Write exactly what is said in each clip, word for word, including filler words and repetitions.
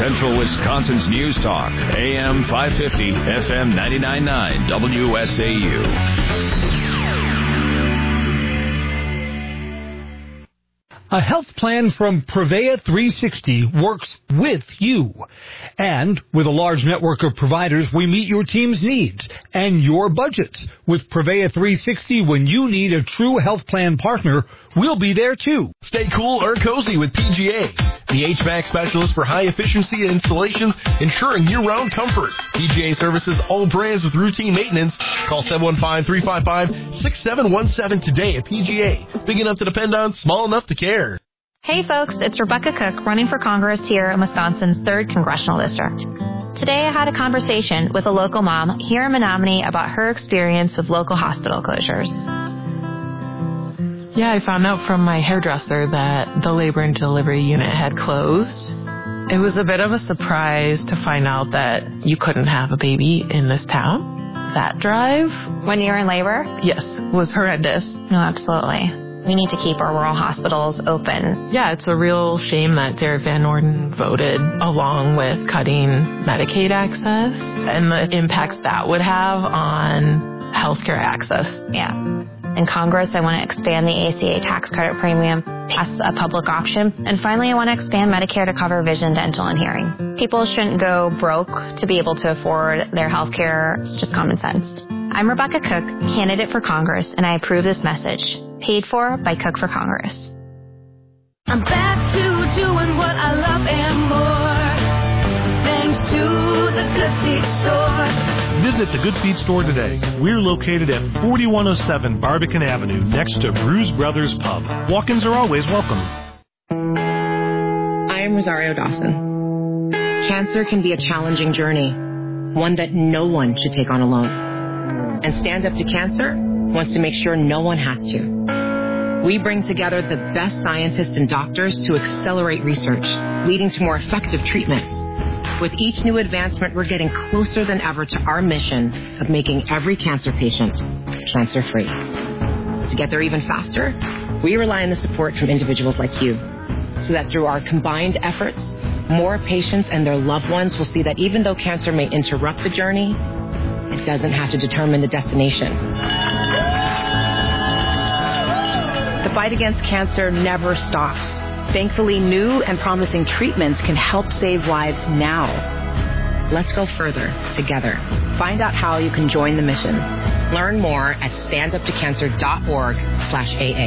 Central Wisconsin's News Talk, A M five fifty, F M ninety-nine point nine, W S A U. A health plan from Prevea three sixty works with you. And with a large network of providers, we meet your team's needs and your budgets. With Prevea three sixty, when you need a true health plan partner, we'll be there too. Stay cool or cozy with P G A, the H V A C specialist for high-efficiency installations, ensuring year-round comfort. P G A services all brands with routine maintenance. Call seven one five, three five five, six seven one seven today at P G A. Big enough to depend on, small enough to care. Hey folks, it's Rebecca Cook running for Congress here in Wisconsin's third Congressional District. Today I had a conversation with a local mom here in Menominee about her experience with local hospital closures. Yeah, I found out from my hairdresser that the labor and delivery unit had closed. It was a bit of a surprise to find out that you couldn't have a baby in this town. That drive. When you're in labor? Yes, was horrendous. No, absolutely. We need to keep our rural hospitals open. Yeah, it's a real shame that Derek Van Orden voted along with cutting Medicaid access and the impacts that would have on healthcare access. Yeah. In Congress, I want to expand the A C A tax credit premium as a public option. And finally, I want to expand Medicare to cover vision, dental, and hearing. People shouldn't go broke to be able to afford their health care. It's just common sense. I'm Rebecca Cook, candidate for Congress, and I approve this message. Paid for by Cook for Congress. I'm back to doing what I love and more, thanks to the Good Feet Store. Visit the Good Feet Store today. We're located at forty-one oh seven Barbican Avenue, next to Brews Brothers Pub. Walk-ins are always welcome. I am Rosario Dawson. Cancer can be a challenging journey, one that no one should take on alone. And Stand Up to Cancer wants to make sure no one has to. We bring together the best scientists and doctors to accelerate research, leading to more effective treatments. With each new advancement, we're getting closer than ever to our mission of making every cancer patient cancer-free. To get there even faster, we rely on the support from individuals like you, so that through our combined efforts, more patients and their loved ones will see that even though cancer may interrupt the journey, it doesn't have to determine the destination. The fight against cancer never stops. Thankfully, new and promising treatments can help save lives now. Let's go further together. Find out how you can join the mission. Learn more at standuptocancer.org slash AA.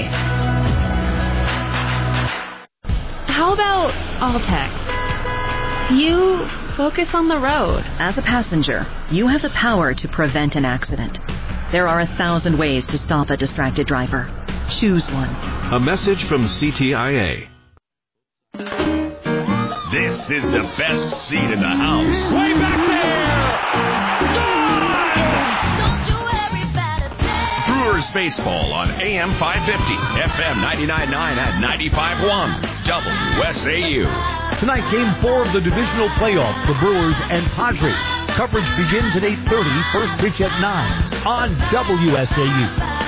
How about all text? You focus on the road. As a passenger, you have the power to prevent an accident. There are a thousand ways to stop a distracted driver. Choose one. A message from C T I A. This is the best seat in the house. Way back there! Brewers baseball on A M five fifty, F M ninety-nine point nine at ninety-five point one, W S A U. Tonight, Game four of the divisional playoffs, the Brewers and Padres. Coverage begins at eight thirty, first pitch at nine on W S A U.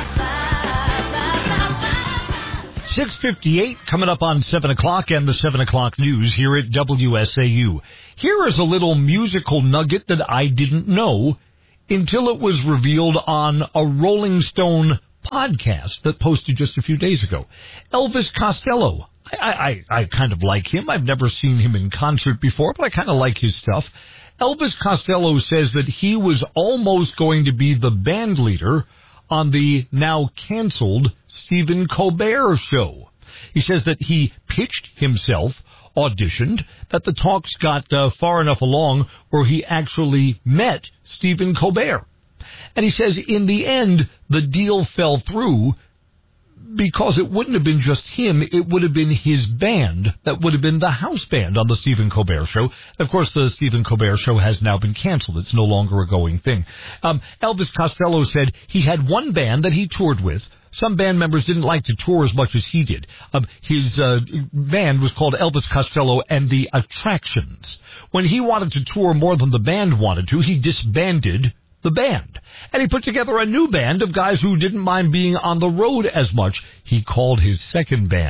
six fifty-eight coming up on seven o'clock and the seven o'clock news here at W S A U. Here is a little musical nugget that I didn't know until it was revealed on a Rolling Stone podcast that posted just a few days ago. Elvis Costello. I, I, I kind of like him. I've never seen him in concert before, but I kind of like his stuff. Elvis Costello says that he was almost going to be the band leader on the now canceled Stephen Colbert show. He says that he pitched himself, auditioned, that the talks got uh, far enough along where he actually met Stephen Colbert. And he says in the end, the deal fell through because it wouldn't have been just him, it would have been his band that would have been the house band on the Stephen Colbert Show. Of course, the Stephen Colbert Show has now been canceled. It's no longer a going thing. Um, Elvis Costello said he had one band that he toured with. Some band members didn't like to tour as much as he did. Um, his uh, band was called Elvis Costello and the Attractions. When he wanted to tour more than the band wanted to, he disbanded the band. And he put together a new band of guys who didn't mind being on the road as much. He called his second band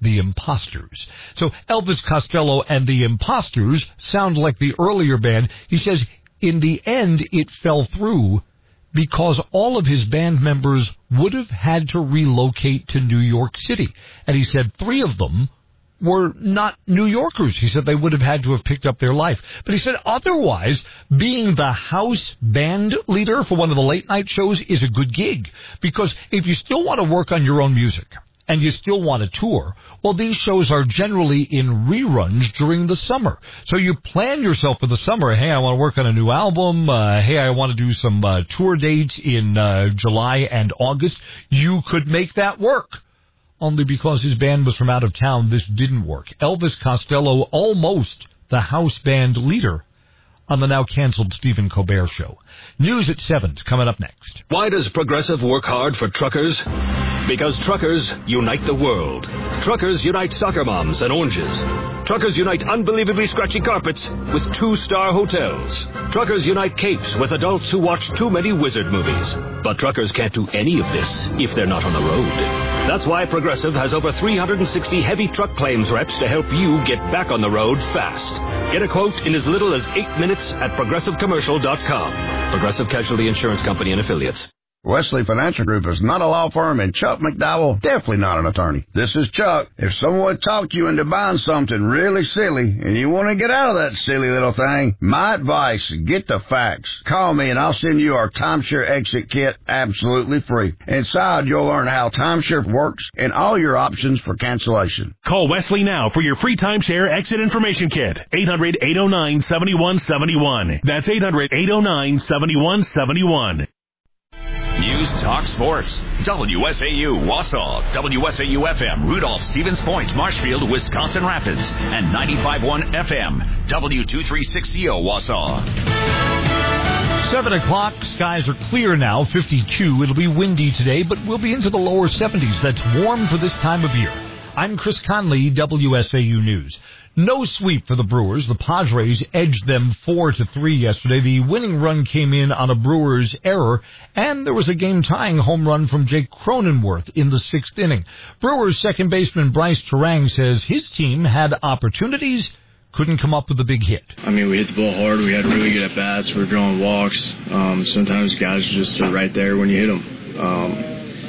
The Imposters. So Elvis Costello and the Imposters sound like the earlier band. He says in the end it fell through because all of his band members would have had to relocate to New York City. And he said three of them were not New Yorkers. He said they would have had to have picked up their life. But he said otherwise, being the house band leader for one of the late night shows is a good gig. Because if you still want to work on your own music and you still want to tour, well, these shows are generally in reruns during the summer. So you plan yourself for the summer. Hey, I want to work on a new album. Uh, hey, I want to do some uh, tour dates in uh, July and August. You could make that work. Only because his band was from out of town, this didn't work. Elvis Costello, almost the house band leader on the now canceled Stephen Colbert Show. News at seven's coming up next. Why does Progressive work hard for truckers? Because truckers unite the world. Truckers unite soccer moms and oranges. Truckers unite unbelievably scratchy carpets with two-star hotels. Truckers unite capes with adults who watch too many wizard movies. But truckers can't do any of this if they're not on the road. That's why Progressive has over three hundred sixty heavy truck claims reps to help you get back on the road fast. Get a quote in as little as eight minutes at progressive commercial dot com. Progressive Casualty Insurance Company and Affiliates. Wesley Financial Group is not a law firm, and Chuck McDowell definitely not an attorney. This is Chuck. If someone talked you into buying something really silly and you want to get out of that silly little thing, my advice, get the facts. Call me and I'll send you our timeshare exit kit absolutely free. Inside, you'll learn how timeshare works and all your options for cancellation. Call Wesley now for your free timeshare exit information kit. eight hundred, eight oh nine, seven one seven one. That's eight hundred, eight oh nine, seven one seven one. News Talk Sports. W S A U Wausau, W S A U F M Rudolph, Stevens Point, Marshfield, Wisconsin Rapids, and ninety-five point one F M W two three six Z O Wausau. Seven o'clock. Skies are clear now. fifty-two. It'll be windy today, but we'll be into the lower seventies. That's warm for this time of year. I'm Chris Conley, W S A U News. No sweep for the Brewers. The Padres edged them four to three yesterday. The winning run came in on a Brewers error, and there was a game-tying home run from Jake Cronenworth in the sixth inning. Brewers second baseman Bryce Terang says his team had opportunities, couldn't come up with a big hit. I mean, we hit the ball hard. We had really good at-bats. We were drawing walks. Um, sometimes guys just are right there when you hit them. Um,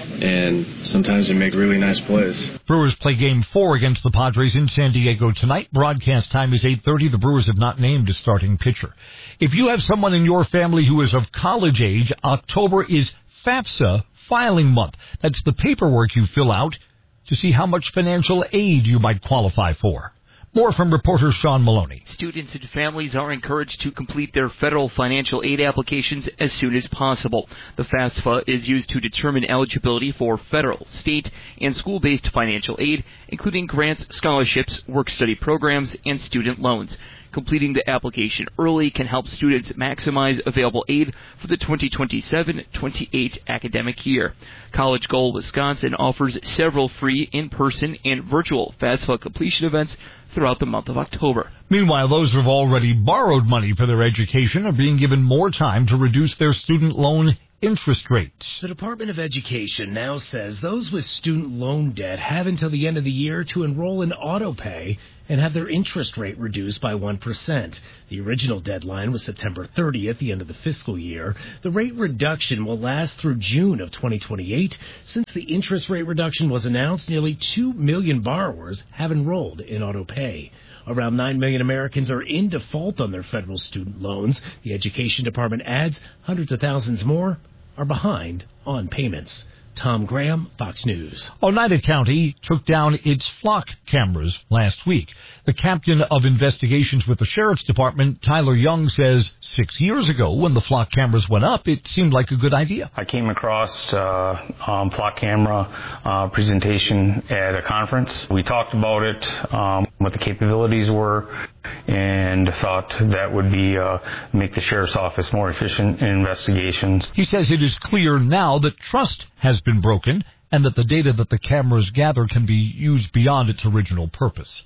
And sometimes they make really nice plays. Brewers play game four against the Padres in San Diego tonight. Broadcast time is eight thirty. The Brewers have not named a starting pitcher. If you have someone in your family who is of college age, October is FAFSA filing month. That's the paperwork you fill out to see how much financial aid you might qualify for. More from reporter Sean Maloney. Students and families are encouraged to complete their federal financial aid applications as soon as possible. The FAFSA is used to determine eligibility for federal, state, and school-based financial aid, including grants, scholarships, work-study programs, and student loans. Completing the application early can help students maximize available aid for the twenty twenty-seven twenty-eight academic year. College Goal Wisconsin offers several free in-person and virtual FAFSA completion events throughout the month of October. Meanwhile, those who have already borrowed money for their education are being given more time to reduce their student loan interest rates. The Department of Education now says those with student loan debt have until the end of the year to enroll in AutoPay and have their interest rate reduced by one percent. The original deadline was September thirtieth, the end of the fiscal year. The rate reduction will last through June of twenty twenty-eight. Since the interest rate reduction was announced, nearly two million borrowers have enrolled in AutoPay. Around nine million Americans are in default on their federal student loans. The Education Department adds hundreds of thousands more are behind on payments. Tom Graham, Fox News. Oneida County took down its flock cameras last week. The captain of investigations with the Sheriff's Department, Tyler Young, says six years ago when the flock cameras went up, it seemed like a good idea. I came across uh, um, flock camera uh, presentation at a conference. We talked about it, um, what the capabilities were, and thought that would be uh, make the Sheriff's Office more efficient in investigations. He says it is clear now that trust has been broken and that the data that the cameras gather can be used beyond its original purpose.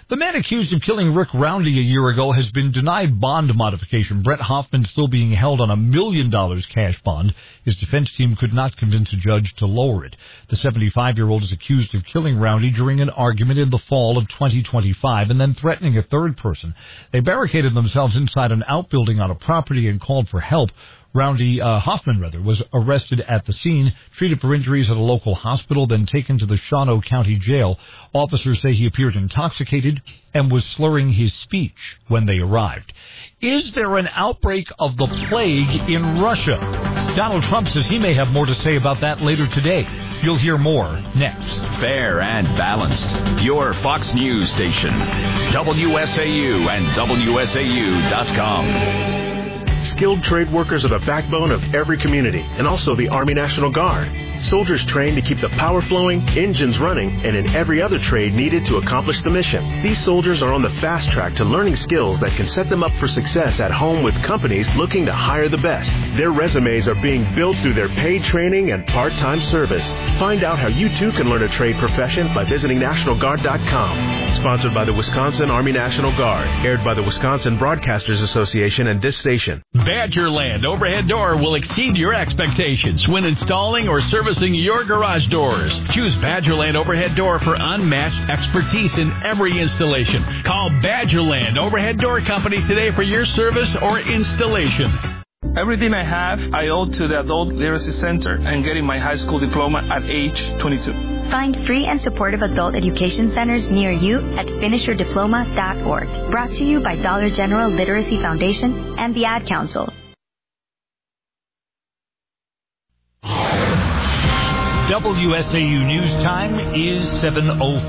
The man accused of killing Rick Roundy a year ago has been denied bond modification. Brett Hoffman still being held on a million dollars cash bond. His defense team could not convince a judge to lower it. The seventy-five-year-old is accused of killing Roundy during an argument in the fall of twenty twenty-five and then threatening a third person. They barricaded themselves inside an outbuilding on a property and called for help. Roundy, uh, Hoffman, rather, was arrested at the scene, treated for injuries at a local hospital, then taken to the Shawano County Jail. Officers say he appeared intoxicated and was slurring his speech when they arrived. Is there an outbreak of the plague in Russia? Donald Trump says he may have more to say about that later today. You'll hear more next. Fair and balanced. Your Fox News station. W S A U and W S A U dot com. Skilled trade workers are the backbone of every community, and also the Army National Guard. Soldiers trained to keep the power flowing, engines running, and in every other trade needed to accomplish the mission. These soldiers are on the fast track to learning skills that can set them up for success at home with companies looking to hire the best. Their resumes are being built through their paid training and part-time service. Find out how you too can learn a trade profession by visiting National Guard dot com. Sponsored by the Wisconsin Army National Guard. Aired by the Wisconsin Broadcasters Association and this station. Badgerland Overhead Door will exceed your expectations when installing or servicing your garage doors. Choose Badgerland Overhead Door for unmatched expertise in every installation. Call Badgerland Overhead Door Company today for your service or installation. Everything I have, I owe to the Adult Literacy Center and getting my high school diploma at age twenty-two. Find free and supportive adult education centers near you at finish your diploma dot org. Brought to you by Dollar General Literacy Foundation and the Ad Council. W S A U News Time is seven oh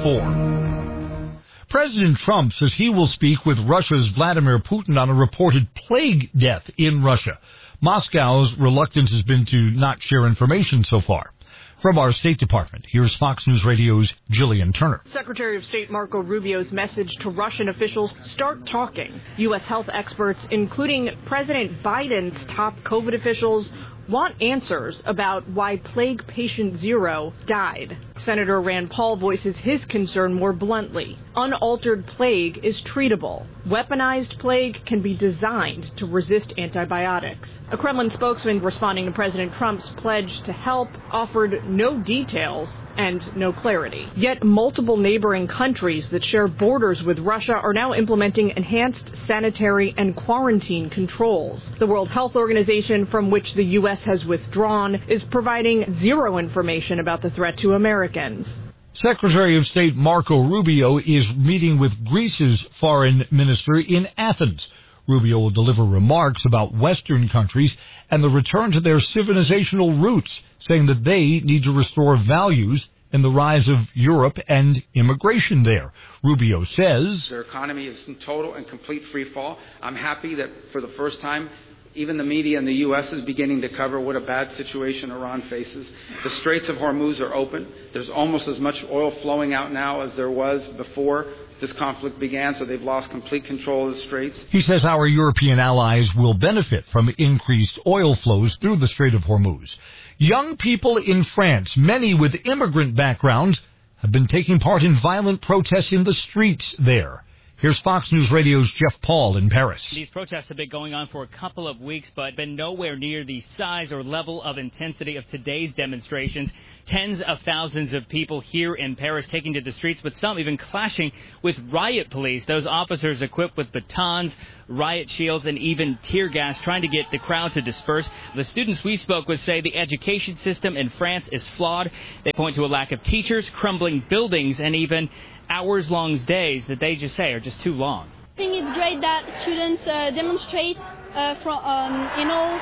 four. President Trump says he will speak with Russia's Vladimir Putin on a reported plague death in Russia. Moscow's reluctance has been to not share information so far. From our State Department, here's Fox News Radio's Jillian Turner. Secretary of State Marco Rubio's message to Russian officials: start talking. U S health experts, including President Biden's top COVID officials, want answers about why plague patient zero died. Senator Rand Paul voices his concern more bluntly. Unaltered plague is treatable. Weaponized plague can be designed to resist antibiotics. A Kremlin spokesman responding to President Trump's pledge to help offered no details and no clarity. Yet multiple neighboring countries that share borders with Russia are now implementing enhanced sanitary and quarantine controls. The World Health Organization, from which the U S has withdrawn, is providing zero information about the threat to Americans. Secretary of State Marco Rubio is meeting with Greece's foreign minister in Athens. Rubio will deliver remarks about Western countries and the return to their civilizational roots, saying that they need to restore values in the rise of Europe and immigration there. Rubio says their economy is in total and complete free fall. I'm happy that for the first time, even the media in the U S is beginning to cover what a bad situation Iran faces. The Straits of Hormuz are open. There's almost as much oil flowing out now as there was before this conflict began, so they've lost complete control of the Straits. He says our European allies will benefit from increased oil flows through the Strait of Hormuz. Young people in France, many with immigrant backgrounds, have been taking part in violent protests in the streets there. Here's Fox News Radio's Jeff Paul in Paris. These protests have been going on for a couple of weeks, but been nowhere near the size or level of intensity of today's demonstrations. Tens of thousands of people here in Paris taking to the streets, but some even clashing with riot police. Those officers equipped with batons, riot shields, and even tear gas, trying to get the crowd to disperse. The students we spoke with say the education system in France is flawed. They point to a lack of teachers, crumbling buildings, and even hours-long days that they just say are just too long. I think it's great that students uh, demonstrate uh, from, um, in all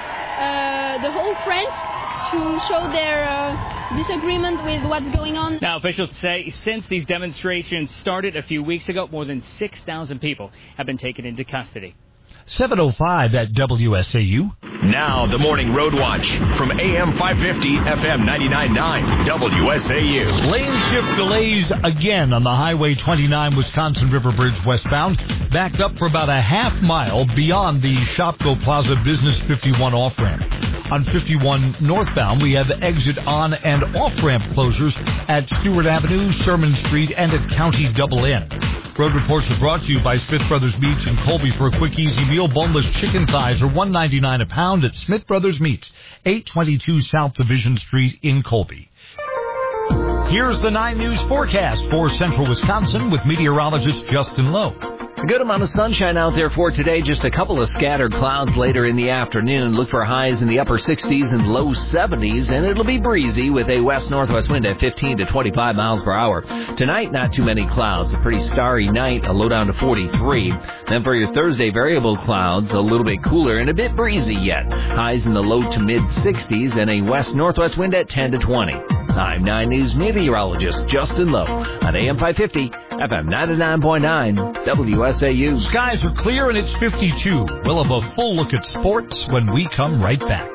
uh, the whole France to show their uh, disagreement with what's going on. Now, officials say since these demonstrations started a few weeks ago, more than six thousand people have been taken into custody. seven oh five at W S A U. Now, the Morning Road Watch from A M five fifty, F M ninety-nine point nine, W S A U. Lane shift delays again on the Highway twenty-nine Wisconsin River Bridge westbound, backed up for about a half mile beyond the Shopko Plaza Business fifty-one off-ramp. On fifty-one northbound, we have exit on and off-ramp closures at Stewart Avenue, Sherman Street, and at County Double N. Road reports are brought to you by Smith Brothers Meats in Colby. For a quick, easy meal, boneless chicken thighs are one ninety-nine a pound at Smith Brothers Meats, eight twenty-two South Division Street in Colby. Here's the nine News forecast for central Wisconsin with meteorologist Justin Lowe. A good amount of sunshine out there for today, just a couple of scattered clouds later in the afternoon. Look for highs in the upper sixties and low seventies, and it'll be breezy with a west-northwest wind at fifteen to twenty-five miles per hour. Tonight, not too many clouds, a pretty starry night, a low down to forty-three. Then for your Thursday, variable clouds, a little bit cooler and a bit breezy yet. Highs in the low to mid-sixties and a west-northwest wind at ten to twenty. I'm nine News meteorologist Justin Lowe on A M five fifty, F M ninety-nine point nine, W S A U. Skies are clear and it's fifty-two. We'll have a full look at sports when we come right back.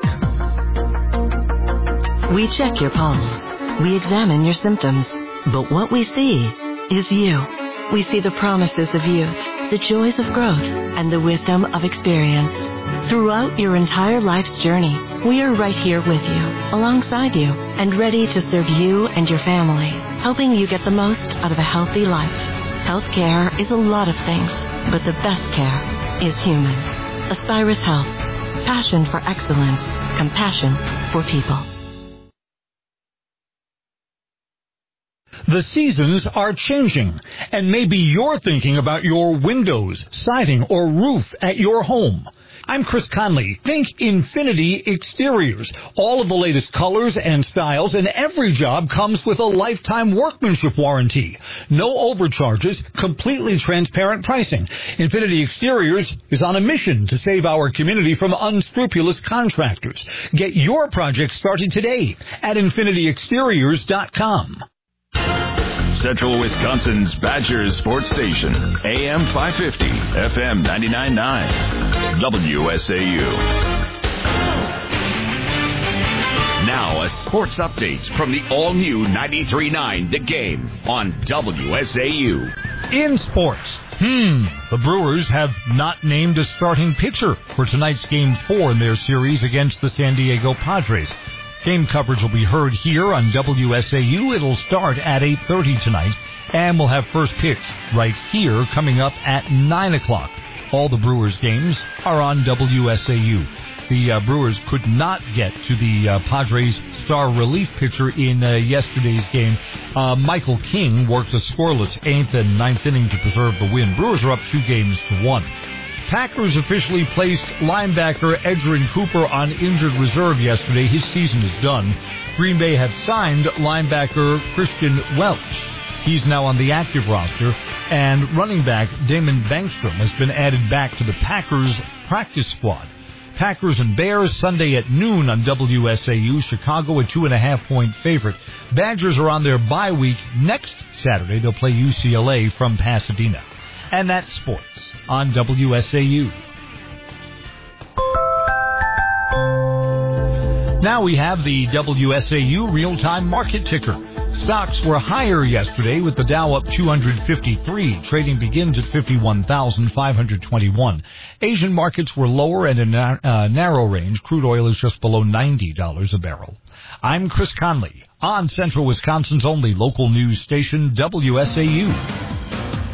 We check your pulse. We examine your symptoms. But what we see is you. We see the promises of youth, the joys of growth, and the wisdom of experience. Throughout your entire life's journey, we are right here with you, alongside you, and ready to serve you and your family, helping you get the most out of a healthy life. Healthcare is a lot of things, but the best care is human. Aspirus Health. Passion for excellence. Compassion for people. The seasons are changing, and maybe you're thinking about your windows, siding, or roof at your home. I'm Chris Conley. Think Infinity Exteriors. All of the latest colors and styles, and every job comes with a lifetime workmanship warranty. No overcharges, completely transparent pricing. Infinity Exteriors is on a mission to save our community from unscrupulous contractors. Get your project started today at infinity exteriors dot com. Central Wisconsin's Badger Sports Station, A M five fifty, F M ninety-nine point nine, W S A U. Now a sports update from the all-new ninety-three point nine The Game on W S A U. In sports, hmm, the Brewers have not named a starting pitcher for tonight's Game four in their series against the San Diego Padres. Game coverage will be heard here on W S A U. It'll start at eight thirty tonight, and we'll have first pitch right here coming up at nine o'clock. All the Brewers games are on W S A U. The uh, Brewers could not get to the uh, Padres' star relief pitcher in uh, yesterday's game. Uh, Michael King worked a scoreless eighth and ninth inning to preserve the win. Brewers are up two games to one. Packers officially placed linebacker Edgerrin Cooper on injured reserve yesterday. His season is done. Green Bay had signed linebacker Christian Welch. He's now on the active roster. And running back Damon Bankstrom has been added back to the Packers practice squad. Packers and Bears Sunday at noon on W S A U. Chicago a two and a half point favorite. Badgers are on their bye week. Next Saturday they'll play U C L A from Pasadena. And that's sports on W S A U. Now we have the W S A U real-time market ticker. Stocks were higher yesterday with the Dow up two hundred fifty-three. Trading begins at fifty-one thousand five hundred twenty-one. Asian markets were lower and in a uh, narrow range. Crude oil is just below ninety dollars a barrel. I'm Chris Conley on Central Wisconsin's only local news station, W S A U.